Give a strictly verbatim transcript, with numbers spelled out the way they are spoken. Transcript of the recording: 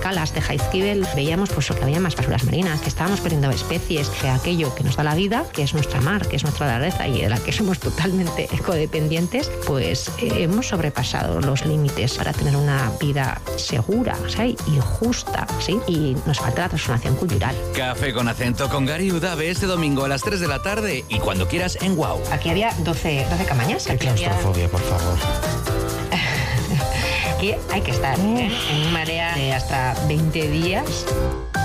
Calas, de Jaizkibel, veíamos pues, que había más basuras marinas, que estábamos perdiendo especies, que aquello que nos da la vida, que es nuestra mar, que es nuestra naturaleza y de la que somos totalmente codependientes, pues eh, hemos sobrepasado los límites para tener una vida segura, ¿sí? Y justa, ¿sí? Y nos falta la transformación cultural. Café con acento con Gary Udave este domingo a las tres de la tarde y cuando quieras en Wow. Aquí había doce, doce camañas. Qué claustrofobia, por favor. Aquí hay que estar, ¿eh? En marea de hasta veinte días.